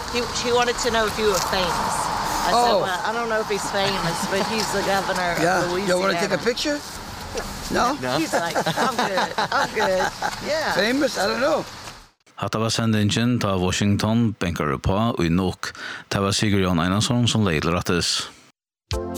She wanted to know if you were famous. I said, well, I don't know if he's famous, but he's the governor of Louisiana. You want to take a picture? No? He's like, I'm good. Yeah. Famous? I don't know. Hatta var sendingen ta Washington bänkar på i nok. Det var Sigurd Jan Einarsson som leder rattes.